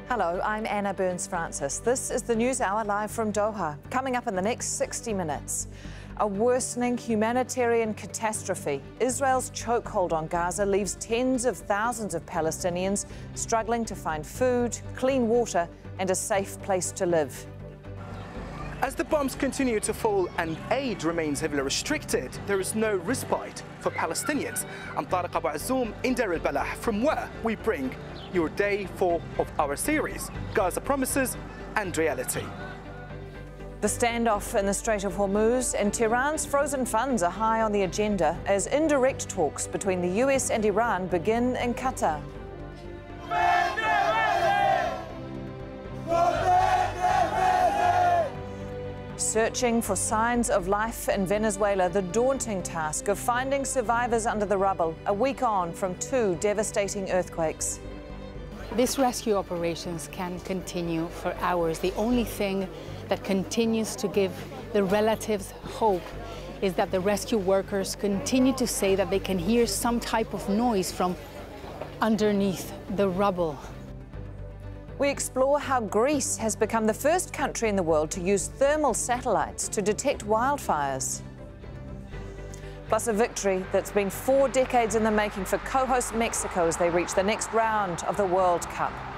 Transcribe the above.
Hello, I'm Anna Burns-Francis. This is the News Hour live from Doha. Coming up in the next 60 minutes, a worsening humanitarian catastrophe. Israel's chokehold on Gaza leaves tens of thousands of Palestinians struggling to find food, clean water and a safe place to live. As the bombs continue to fall and aid remains heavily restricted, there is no respite for Palestinians. I'm Tariq Abu Azzoum in Deir al-Balah, from where we bring your day 4 of our series, Gaza Promises and Reality. The standoff in the Strait of Hormuz and Tehran's frozen funds are high on the agenda as indirect talks between the US and Iran begin in Qatar. Searching for signs of life in Venezuela, the daunting task of finding survivors under the rubble, a week on from 2 devastating earthquakes. These rescue operations can continue for hours. The only thing that continues to give the relatives hope is that the rescue workers continue to say that they can hear some type of noise from underneath the rubble. We explore how Greece has become the first country in the world to use thermal satellites to detect wildfires. Plus a victory that's been 4 decades in the making for co-host Mexico as they reach the next round of the World Cup.